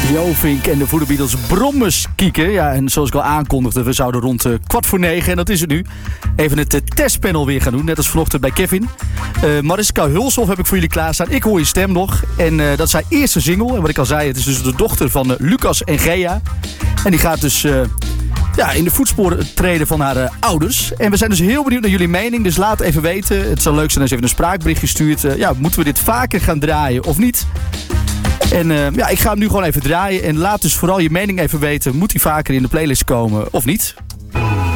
Jovink en de Voodoo Beatles Brommers kieken. Ja, en zoals ik al aankondigde, we zouden rond 8:45, en dat is het nu, even het testpanel weer gaan doen. Net als vanochtend bij Kevin. Mariska Hulshoff heb ik voor jullie klaarstaan. Ik hoor je stem nog. En dat is haar eerste single. En wat ik al zei, het is dus de dochter van Lucas en Gea. En die gaat dus in de voetsporen treden van haar ouders. En we zijn dus heel benieuwd naar jullie mening. Dus laat even weten. Het zou leuk zijn als je even een spraakberichtje stuurt. Moeten we dit vaker gaan draaien of niet? En ik ga hem nu gewoon even draaien. En laat dus vooral je mening even weten. Moet hij vaker in de playlist komen of niet?